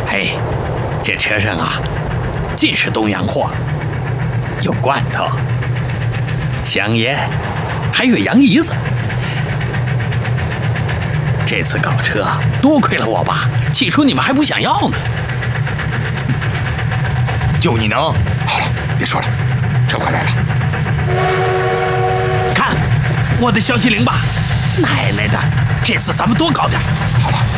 嘿，这车上啊，尽是东洋货，有罐头、香烟，还有洋姨子。这次搞车多亏了我爸，起初你们还不想要呢。 就你能？好了，别说了，车快来了。 看，我的消息灵吧，奶奶的，这次咱们多搞点。 好了。